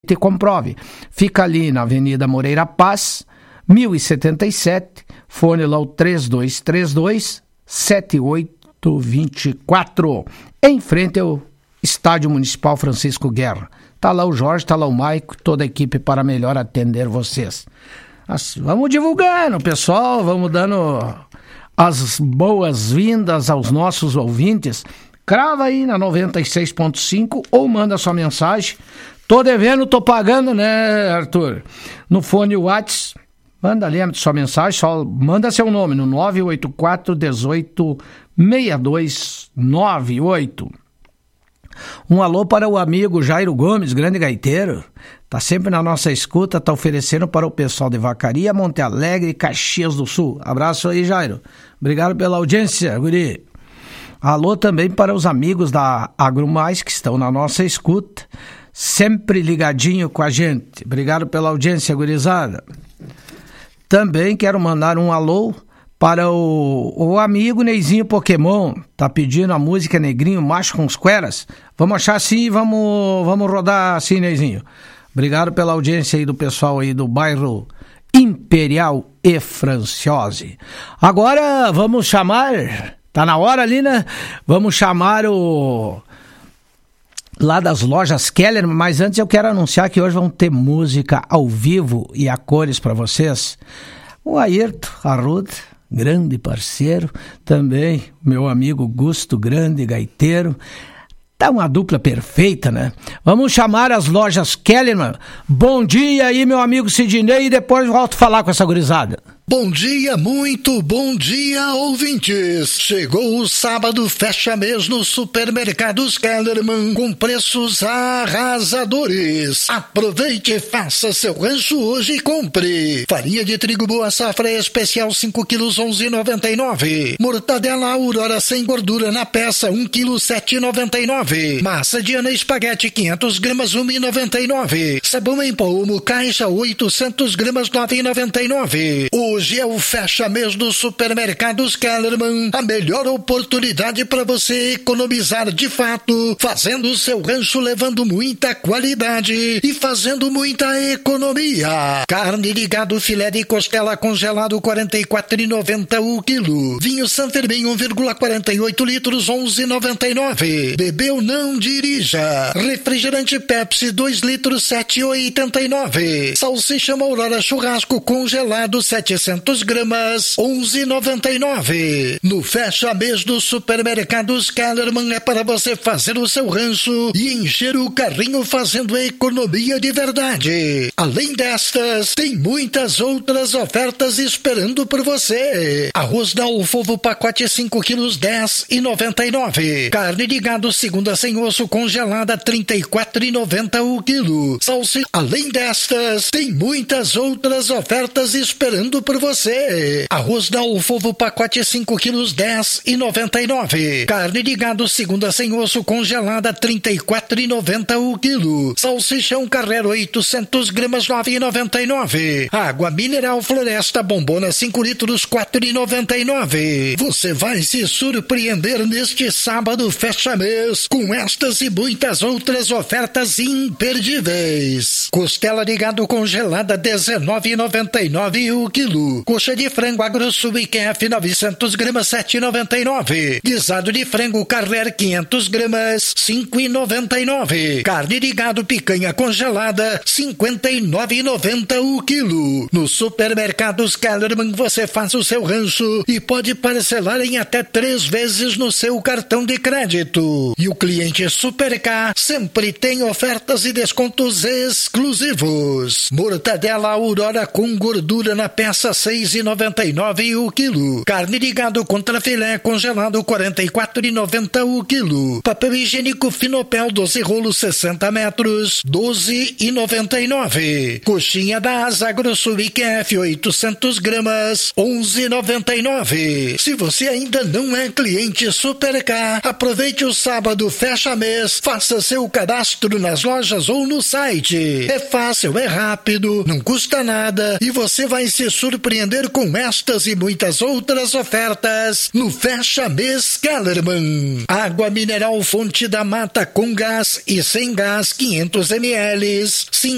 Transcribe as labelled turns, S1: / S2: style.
S1: aproveite e comprove. Fica ali na Avenida Moreira Paz, 1077, fone lá o 3232-7824, em frente ao Estádio Municipal Francisco Guerra. Tá lá o Jorge, tá lá o Maico, toda a equipe para melhor atender vocês. Vamos divulgando, pessoal, vamos dando as boas-vindas aos nossos ouvintes. Crava aí na 96.5 ou manda sua mensagem. Tô devendo, tô pagando, né, Arthur? No fone Whats, manda ali a sua mensagem, só manda seu nome no 984 18 6298. Um alô para o amigo Jairo Gomes, grande gaiteiro. Tá sempre na nossa escuta, tá oferecendo para o pessoal de Vacaria, Monte Alegre e Caxias do Sul. Abraço aí, Jairo. Obrigado pela audiência, guri. Alô também para os amigos da Agromais que estão na nossa escuta, sempre ligadinho com a gente. Obrigado pela audiência, gurizada. Também quero mandar um alô para o amigo Neizinho Pokémon, tá pedindo a música Negrinho Macho com os Cueras. Vamos achar assim, vamos rodar assim, Neizinho. Obrigado pela audiência aí do pessoal aí do bairro Imperial e Franciose. Agora vamos chamar, tá na hora ali, né? Vamos chamar o lá das lojas Keller, mas antes eu quero anunciar que hoje vão ter música ao vivo e a cores para vocês. O Ayrton Arruda, grande parceiro, também meu amigo Gusto, grande gaiteiro. Tá uma dupla perfeita, né? Vamos chamar as lojas Kellerman. Bom dia aí, meu amigo Sidney, e depois volto a falar com essa gurizada.
S2: Bom dia, muito bom dia, ouvintes. Chegou o sábado fecha mês no Supermercados Kellerman com preços arrasadores. Aproveite e faça seu rancho hoje e compre. Farinha de trigo boa safra especial 5 quilos 11,99. Mortadela Aurora sem gordura na peça 1 quilo 7,99. Massa Diana espaguete 500 gramas 1,99. Sabão em polvo caixa 800 gramas 9,99. Hoje é o fecha-mês do Supermercados Kellerman, a melhor oportunidade para você economizar de fato, fazendo o seu rancho levando muita qualidade e fazendo muita economia. Carne de gado filé de costela congelado 44,90 o quilo. Vinho San Fermin 1,48 litros 11,99. Bebeu não dirija. Refrigerante Pepsi 2 litros 7,89. Salsicha Aurora churrasco congelado 700 gramas, 11,99. No fecha-mês do Supermercados Kellerman é para você fazer o seu rancho e encher o carrinho fazendo economia de verdade. Além destas, tem muitas outras ofertas esperando por você. Arroz da Alfovo pacote 5 quilos 10,99. Carne de gado segunda sem osso congelada 34,90 o quilo. Salsicha. Além destas, tem muitas outras ofertas esperando por você. Arroz da Alfovo pacote 5 quilos 10,99. Carne de gado segunda sem osso congelada 34,90 o quilo. Salsichão Carrero 800 gramas 9,99. Água mineral Floresta Bombona 5 litros 4,99. Você vai se surpreender neste sábado fecha mês com estas e muitas outras ofertas imperdíveis. Costela de gado congelada 19,99 o quilo. Coxa de frango AgroSul IQF 900 gramas 7,99. Guisado de frango Carrer 500 gramas 5,99. Carne de gado picanha congelada 59,90 o quilo. No Supermercados Kellerman você faz o seu rancho e pode parcelar em até 3 vezes no seu cartão de crédito. E o cliente Super K sempre tem ofertas e descontos exclusivos. Mortadela Aurora com gordura na peça 6,99 o quilo. Carne de gado contra filé congelado 44,90 o quilo. Papel higiênico Finopel 12 rolos 60 metros 12,99. Coxinha da Asa AgroSul IQF 800 gramas 11,99. Se você ainda não é cliente Super K, aproveite o sábado fecha mês, faça seu cadastro nas lojas ou no site. É fácil, é rápido, não custa nada e você vai se surpreender com estas e muitas outras ofertas no fecha mês Kellerman. Água mineral Fonte da Mata com gás e sem gás 500 ml